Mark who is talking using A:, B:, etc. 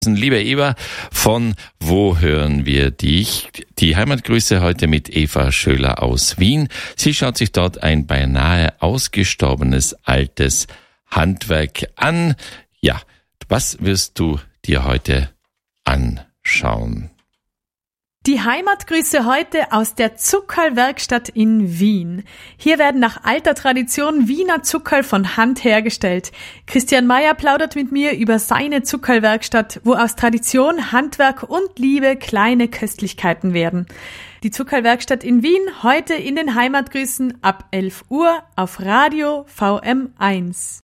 A: Lieber Eva, von wo hören wir dich? Die Heimatgrüße heute mit Eva Schöler aus Wien. Sie schaut sich dort ein beinahe ausgestorbenes altes Handwerk an. Ja, was wirst du dir heute anschauen?
B: Die Heimatgrüße heute aus der Zuckerlwerkstatt in Wien. Hier werden nach alter Tradition Wiener Zuckerl von Hand hergestellt. Christian Meyer plaudert mit mir über seine Zuckerlwerkstatt, wo aus Tradition, Handwerk und Liebe kleine Köstlichkeiten werden. Die Zuckerlwerkstatt in Wien, heute in den Heimatgrüßen ab 11 Uhr auf Radio VM1.